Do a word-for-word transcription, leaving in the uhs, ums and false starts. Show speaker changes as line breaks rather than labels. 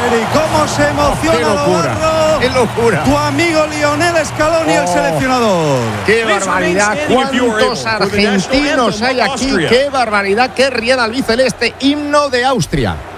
Adri, cómo se emociona.
¡Qué locura!
Navarro.
¡Qué locura!
Tu amigo Lionel Scaloni,
Oh.
el seleccionador.
¡Qué barbaridad! ¿Cuántos argentinos hay aquí? ¡Qué barbaridad! ¡Qué rieda albiceleste! Himno de Austria.